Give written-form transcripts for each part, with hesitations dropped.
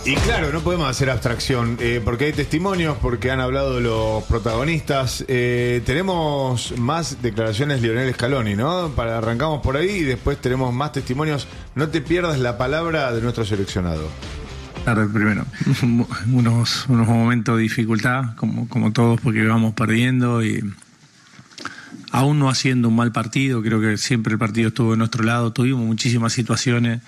Y claro, no podemos hacer abstracción, porque hay testimonios, porque han hablado los protagonistas. Tenemos más declaraciones de Lionel Scaloni, ¿no? Arrancamos por ahí y después tenemos más testimonios. No te pierdas la palabra de nuestro seleccionado. Claro, primero, unos momentos de dificultad, como todos, porque íbamos perdiendo y aún no haciendo un mal partido. Creo que siempre el partido estuvo de nuestro lado, tuvimos muchísimas situaciones.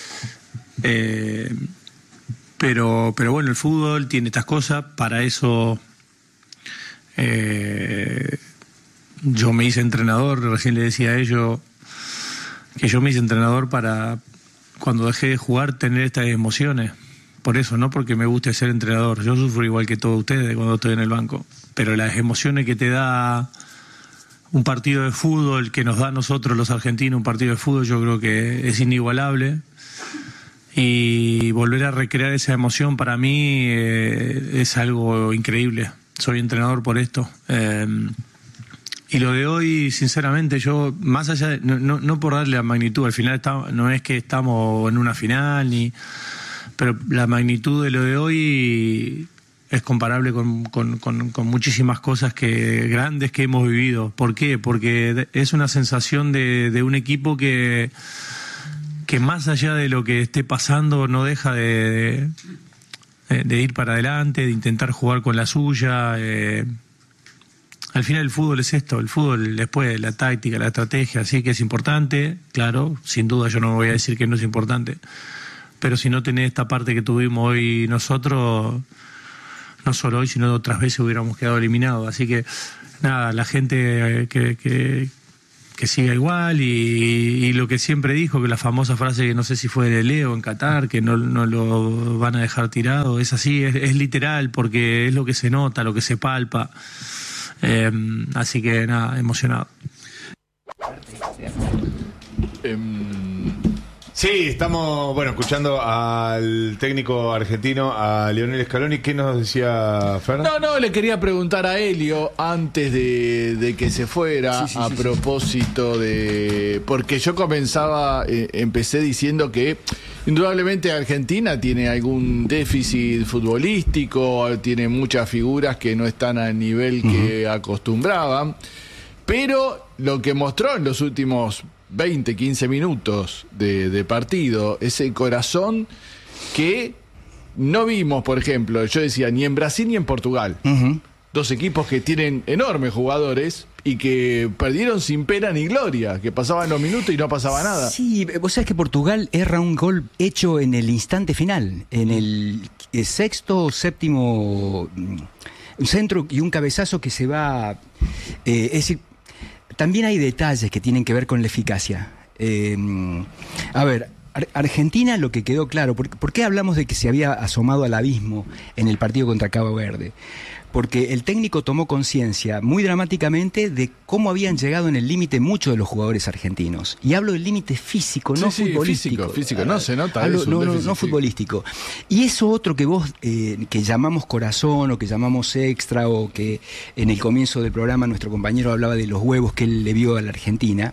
Pero bueno, el fútbol tiene estas cosas. Para eso yo me hice entrenador. Recién le decía a ellos que yo me hice entrenador para, cuando dejé de jugar, tener estas emociones. Por eso, no porque me guste ser entrenador. Yo sufro igual que todos ustedes cuando estoy en el banco. Pero las emociones que te da un partido de fútbol, que nos da a nosotros los argentinos un partido de fútbol, yo creo que es inigualable. Y volver a recrear esa emoción para mí es algo increíble. Soy entrenador por esto. Y lo de hoy, sinceramente, yo, más allá de, no por darle la magnitud, al final no es que estamos en una final, pero la magnitud de lo de hoy es comparable con muchísimas cosas grandes que hemos vivido. ¿Por qué? Porque es una sensación de un equipo que más allá de lo que esté pasando no deja de ir para adelante, de intentar jugar con la suya. Al final el fútbol es esto, el fútbol después la táctica, la estrategia, sí que es importante, claro, sin duda yo no me voy a decir que no es importante, pero si no tenés esta parte que tuvimos hoy nosotros, no solo hoy, sino otras veces hubiéramos quedado eliminados. Así que nada, la gente que siga igual y lo que siempre dijo, que la famosa frase que no sé si fue de Leo en Qatar, que no lo van a dejar tirado, es así, es literal, porque es lo que se nota, lo que se palpa. Así que nada, emocionado. Sí, estamos escuchando al técnico argentino, a Lionel Scaloni. ¿Qué nos decía Fer? No, le quería preguntar a Helio antes de que se fuera, a propósito de... Porque yo empecé diciendo que indudablemente Argentina tiene algún déficit futbolístico, tiene muchas figuras que no están al nivel que acostumbraban, pero lo que mostró en los últimos 20, 15 minutos de partido, ese corazón que no vimos, por ejemplo, yo decía, ni en Brasil ni en Portugal. Dos equipos que tienen enormes jugadores y que perdieron sin pena ni gloria, que pasaban los minutos y no pasaba nada. Sí, vos sabés que Portugal erra un gol hecho en el instante final, en el sexto o séptimo, un centro y un cabezazo que se va... es decir, también hay detalles que tienen que ver con la eficacia. A ver, Argentina, lo que quedó claro, ¿por qué hablamos de que se había asomado al abismo en el partido contra Cabo Verde? Porque el técnico tomó conciencia muy dramáticamente de cómo habían llegado en el límite muchos de los jugadores argentinos. Y hablo del límite físico, no futbolístico. Físico, no se nota. No futbolístico. Y eso otro que vos, que llamamos corazón o que llamamos extra, o que en el comienzo del programa nuestro compañero hablaba de los huevos que él le vio a la Argentina.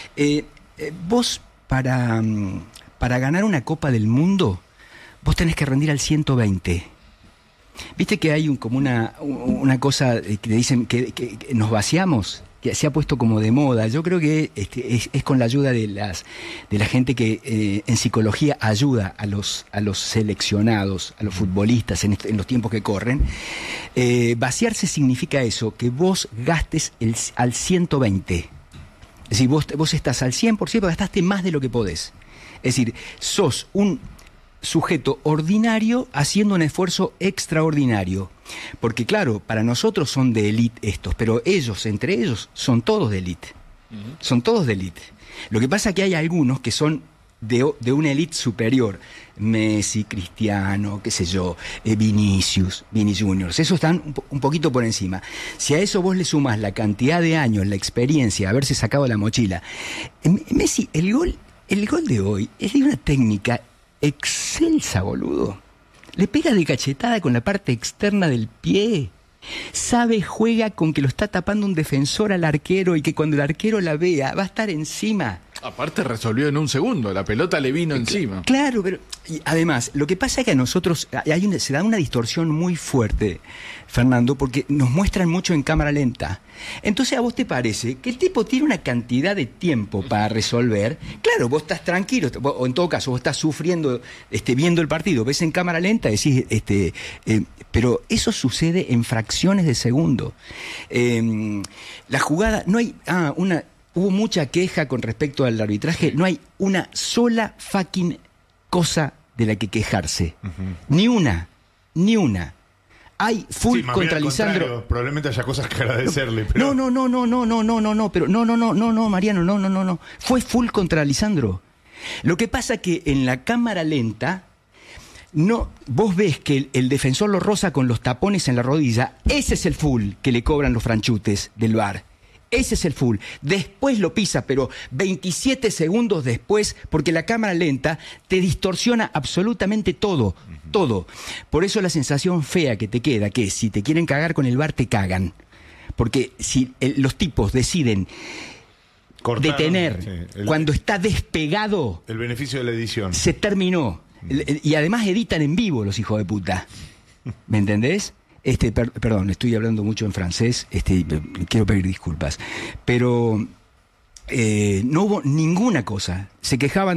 Vos, para ganar una Copa del Mundo, vos tenés que rendir al 120. Viste que hay como una cosa que dicen que nos vaciamos, que se ha puesto como de moda. Yo creo que es con la ayuda de la gente que en psicología ayuda a los seleccionados, a los futbolistas en los tiempos que corren. Vaciarse significa eso, que vos gastes al 120. Es decir, vos estás al 100%, gastaste más de lo que podés. Es decir, sos un sujeto ordinario haciendo un esfuerzo extraordinario. Porque claro, para nosotros son de élite estos, pero entre ellos, son todos de élite. Son todos de élite. Lo que pasa es que hay algunos que son de una élite superior. Messi, Cristiano, qué sé yo, Vini Juniors. Esos están un poquito por encima. Si a eso vos le sumás la cantidad de años, la experiencia, haberse sacado la mochila. Messi, el gol de hoy es de una técnica excelsa, boludo. Le pega de cachetada con la parte externa del pie. Juega con que lo está tapando un defensor al arquero y que cuando el arquero la vea va a estar encima. Aparte resolvió en un segundo, la pelota le vino encima. Claro, pero y además, lo que pasa es que a nosotros se da una distorsión muy fuerte, Fernando, porque nos muestran mucho en cámara lenta. Entonces, ¿a vos te parece que el tipo tiene una cantidad de tiempo para resolver? Claro, vos estás tranquilo, o en todo caso, vos estás sufriendo, viendo el partido, ves en cámara lenta, decís, pero eso sucede en fracciones de segundo. La jugada, no hay, hubo mucha queja con respecto al arbitraje, no hay una sola fucking cosa de la que quejarse. Ni una. Hay full contra Lisandro. Probablemente haya cosas que agradecerle, pero... No, Mariano, no. Fue full contra Lisandro. Lo que pasa que en la cámara lenta, vos ves que el defensor lo roza con los tapones en la rodilla. Ese es el full que le cobran los franchutes del VAR. Ese es el full. Después lo pisa, pero 27 segundos después, porque la cámara lenta te distorsiona absolutamente todo. Todo. Por eso la sensación fea que te queda, que si te quieren cagar con el VAR, te cagan. Porque si los tipos deciden detener cuando está despegado... El beneficio de la edición. Se terminó. Y además editan en vivo los hijos de puta. ¿Me entendés? Perdón, estoy hablando mucho en francés, quiero pedir disculpas, pero no hubo ninguna cosa. Se quejaban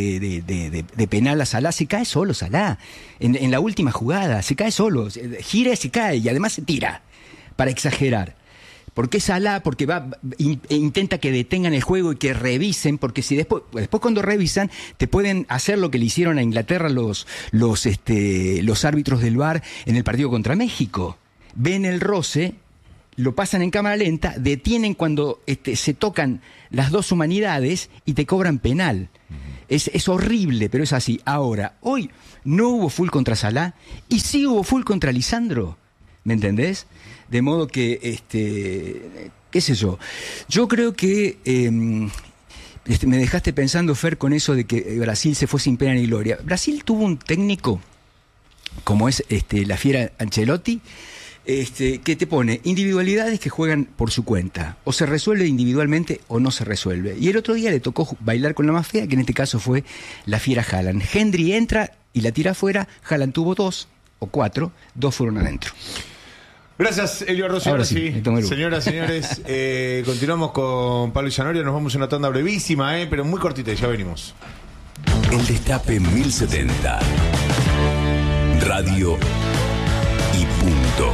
de penal a Salah, se cae solo Salah, en la última jugada, se cae solo, gira y se cae, y además se tira, para exagerar. ¿Por qué Salah? Porque intenta que detengan el juego y que revisen, porque si después cuando revisan te pueden hacer lo que le hicieron a Inglaterra los árbitros del VAR en el partido contra México. Ven el roce, lo pasan en cámara lenta, detienen cuando se tocan las dos humanidades y te cobran penal. Es horrible, pero es así. Ahora, hoy no hubo full contra Salah y sí hubo full contra Lisandro. ¿Me entendés? De modo que, qué sé yo. Yo creo que me dejaste pensando, Fer, con eso de que Brasil se fue sin pena ni gloria. Brasil tuvo un técnico, como es la fiera Ancelotti, que te pone individualidades que juegan por su cuenta. O se resuelve individualmente o no se resuelve. Y el otro día le tocó bailar con la más fea, que en este caso fue la fiera Haaland. Hendry entra y la tira afuera. Haaland tuvo 2 o 4, 2 fueron adentro. Gracias, Elio Rossi. Ahora sí. Señoras, señores, continuamos con Pablo y Zanoria. Nos vamos a una tanda brevísima, pero muy cortita, y ya venimos. El Destape 1070. Radio y punto.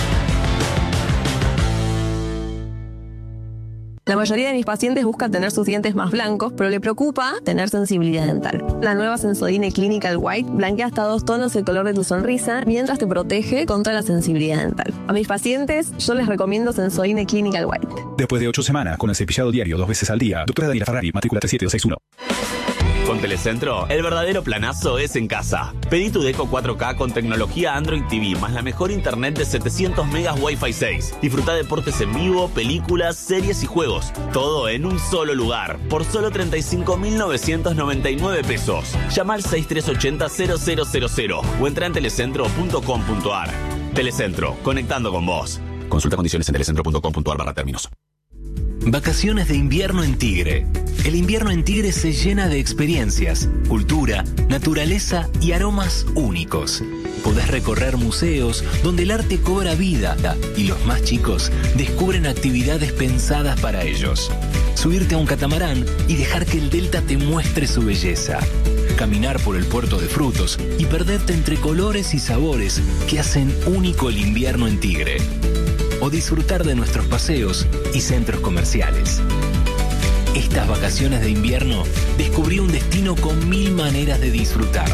La mayoría de mis pacientes buscan tener sus dientes más blancos, pero le preocupa tener sensibilidad dental. La nueva Sensodyne Clinical White blanquea hasta 2 tonos el color de tu sonrisa, mientras te protege contra la sensibilidad dental. A mis pacientes, yo les recomiendo Sensodyne Clinical White. Después de 8 semanas, con el cepillado diario 2 veces al día, doctora Daniela Ferrari, matrícula 37261. Con Telecentro, el verdadero planazo es en casa. Pedí tu Deco 4K con tecnología Android TV, más la mejor internet de 700 megas Wi-Fi 6. Disfruta deportes en vivo, películas, series y juegos. Todo en un solo lugar, por solo 35.999 pesos. Llama al 6380-0000 o entra en telecentro.com.ar. Telecentro, conectando con vos. Consulta condiciones en telecentro.com.ar/términos. Vacaciones de invierno en Tigre. El invierno en Tigre se llena de experiencias, cultura, naturaleza y aromas únicos. Podés recorrer museos donde el arte cobra vida y los más chicos descubren actividades pensadas para ellos. Subirte a un catamarán y dejar que el delta te muestre su belleza. Caminar por el puerto de frutos y perderte entre colores y sabores que hacen único el invierno en Tigre. O disfrutar de nuestros paseos y centros comerciales. Estas vacaciones de invierno descubrí un destino con 1000 maneras de disfrutar.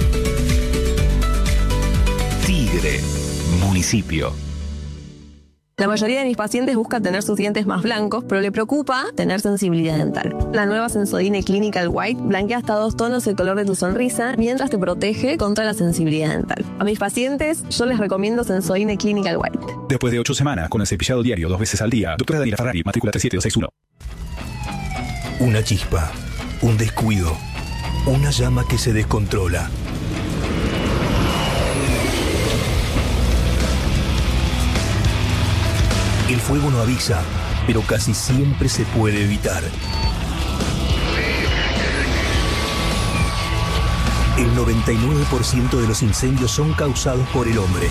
Tigre, municipio. La mayoría de mis pacientes buscan tener sus dientes más blancos, pero le preocupa tener sensibilidad dental. La nueva Sensodyne Clinical White blanquea hasta 2 tonos el color de tu sonrisa, mientras te protege contra la sensibilidad dental. A mis pacientes, yo les recomiendo Sensodyne Clinical White. Después de 8 semanas, con el cepillado diario 2 veces al día, doctora Daniela Ferrari, matrícula 37261. Una chispa, un descuido, una llama que se descontrola. El fuego no avisa, pero casi siempre se puede evitar. El 99% de los incendios son causados por el hombre.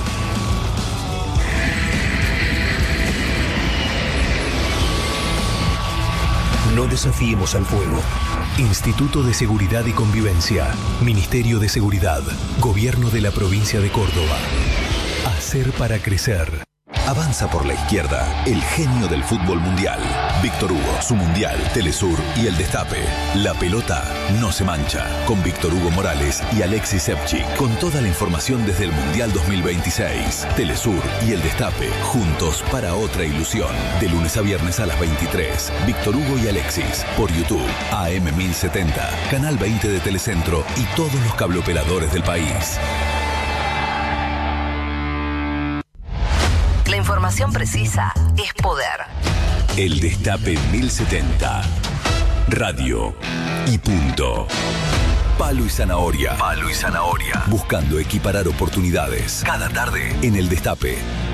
No desafiemos al fuego. Instituto de Seguridad y Convivencia. Ministerio de Seguridad. Gobierno de la provincia de Córdoba. Hacer para crecer. Avanza por la izquierda el genio del fútbol mundial. Víctor Hugo, su mundial, Telesur y El Destape. La pelota no se mancha. Con Víctor Hugo Morales y Alexis Sepchik. Con toda la información desde el Mundial 2026. Telesur y El Destape. Juntos para otra ilusión. De lunes a viernes a las 23. Víctor Hugo y Alexis. Por YouTube. AM 1070. Canal 20 de Telecentro. Y todos los cableoperadores del país. La información precisa es poder. El Destape 1070. Radio y punto. Palo y zanahoria. Palo y zanahoria. Buscando equiparar oportunidades. Cada tarde en El Destape.